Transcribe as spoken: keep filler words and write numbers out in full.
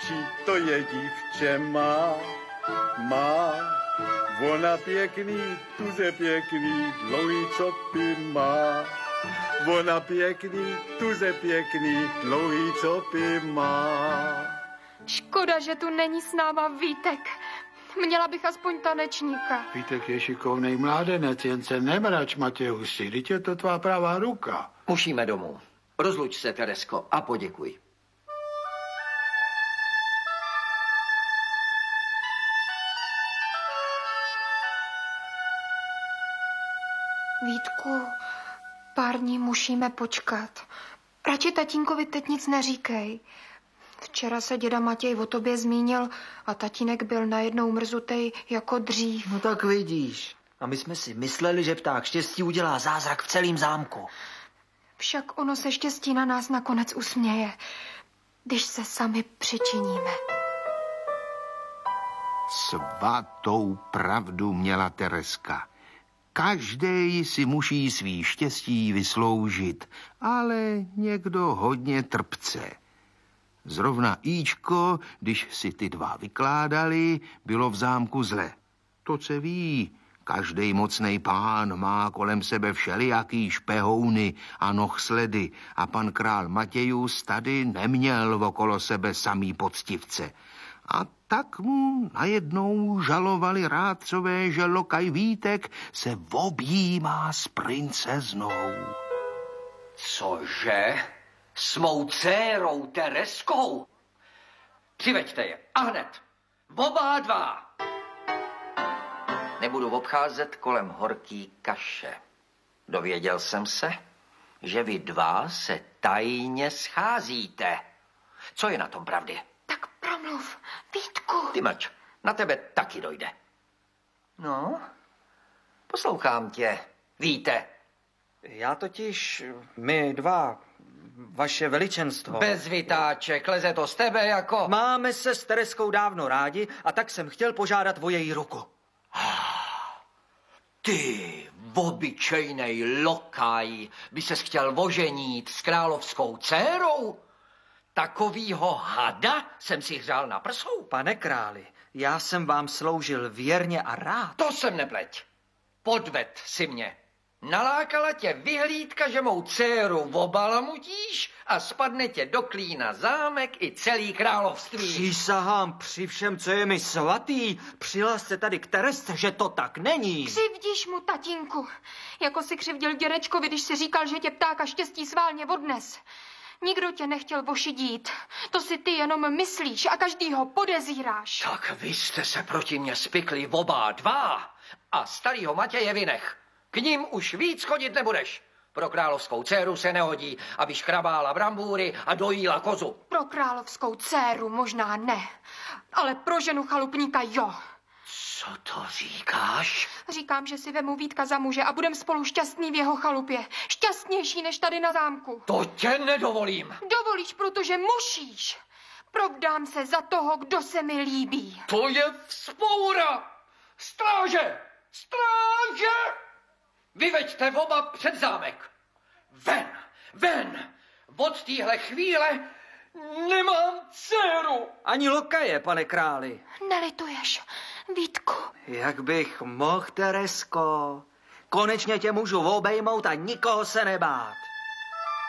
oči, to je dívče má, má. Ona pěkný, tuze pěkný, dlouhý copy má. Ona pěkný, tuze pěkný, dlouhý copy má. Škoda, že tu není s náma Vítek. Měla bych aspoň tanečníka. Vítek je šikovnej mládenec, jen se nemrač, Matějusi, vždyť je to tvá pravá ruka. Musíme domů. Rozluč se, Teresko, a poděkuj. Vítku, pár dní musíme počkat. Radši tatínkovi teď nic neříkej. Včera se děda Matěj o tobě zmínil a tatínek byl najednou mrzutej jako dřív. No tak vidíš. A my jsme si mysleli, že pták štěstí udělá zázrak v celém zámku. Však ono se štěstí na nás nakonec usměje, když se sami přičiníme. Svatou pravdu měla Tereska. Každý si musí svý štěstí vysloužit, ale někdo hodně trpce. Zrovna Íčko, když si ty dva vykládali, bylo v zámku zle. To se ví, každej mocnej pán má kolem sebe všelijaký špehouny a nohsledy a pan král Matějus tady neměl okolo sebe samý poctivce. A tak mu najednou žalovali rádcové, že lokaj Vítek se objímá s princeznou. Cože? S mou dcérou Tereskou? Přiveďte je. A hned. Oba dva. Nebudu obcházet kolem horký kaše. Dověděl jsem se, že vy dva se tajně scházíte. Co je na tom pravdy? Tak promluv, Vítku. Ty mlč, na tebe taky dojde. No, poslouchám tě, víte. Já totiž, my dva, vaše veličenstvo. Bez vytáček, leze to z tebe jako... Máme se s Tereskou dávno rádi a tak jsem chtěl požádat o její ruku. Ty, obyčejnej lokaj, by ses chtěl oženít s královskou dcérou? Takovýho hada jsem si hřál na prsou. Pane králi, já jsem vám sloužil věrně a rád. To jsem nepleť. Podved si mě. Nalákala tě vyhlídka, že mou dceru obalamutíš a spadne tě do klína zámek i celý království. Přísahám při všem, co je mi svatý. Přihlas se tady k Teresce, že to tak není. Křivdíš mu, tatínku. Jako si křivdil dědečkovi, když si říkal, že tě ptáka štěstí sválně odnes. Nikdo tě nechtěl vošidít. To si ty jenom myslíš a každý ho podezíráš. Tak vy jste se proti mě spikli oba dva a starýho Matěje vynech. K ním už víc chodit nebudeš. Pro královskou dceru se nehodí, aby škrabála brambůry a dojíla kozu. Pro královskou dceru možná ne, ale pro ženu chalupníka jo. Co to říkáš? Říkám, že si vemu Vítka za muže a budem spolu šťastný v jeho chalupě. Šťastnější než tady na zámku. To tě nedovolím. Dovolíš, protože musíš. Provdám se za toho, kdo se mi líbí. To je vzpoura. Stráže! Stráže! Vyveďte oba před zámek. Ven, ven. Od téhle chvíle nemám dceru. Ani lokaje, pane králi. Nelituješ, Vítku. Jak bych mohl, Teresko. Konečně tě můžu obejmout a nikoho se nebát.